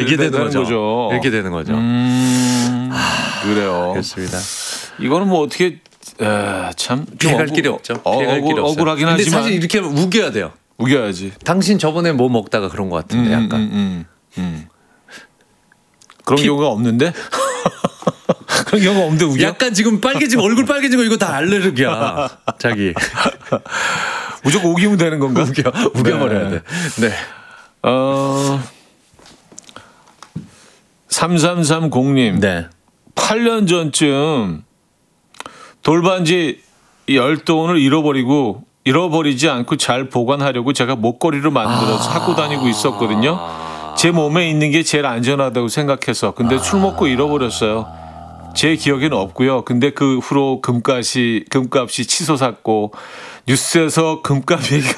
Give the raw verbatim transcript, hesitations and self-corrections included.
이렇게 되는 거죠. 거죠. 이렇게 되는 거죠. 음, 아, 그래요. 그렇습니다. 이거는 뭐 어떻게 에, 참 피해갈 길이 없죠. 피해갈 억울, 길이 없어요. 억울하긴 근데 하지만 사실 이렇게 하면 우겨야 돼요. 우겨야지. 당신 저번에 뭐 먹다가 그런 것 같은데 음, 약간. 음, 음, 음. 그런 피... 경우가 없는데? 그런 경우가 없는데 우겨? 약간 지금 빨개지고 얼굴 빨개지고 이거 다 알레르기야. 자기. 무조건 우기면 되는 건가? 우겨, 우겨버려야 네. 돼. 네. 어, 삼삼삼공님. 네. 팔 년 전쯤 돌반지 열 돈을 잃어버리고 잃어버리지 않고 잘 보관하려고 제가 목걸이를 만들어서 아~ 하고 다니고 있었거든요. 제 몸에 있는 게 제일 안전하다고 생각해서. 근데 아~ 술 먹고 잃어버렸어요. 제 기억에는 없고요. 근데 그 후로 금값이 금값이 치솟았고 뉴스에서 금값 얘기가